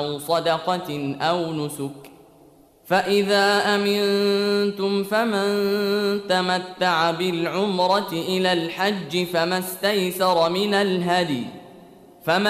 أو صدقة أو نسك. فإذا أمنتم فمن تمتع بالعمرة إلى الحج فما استيسر من الهدي،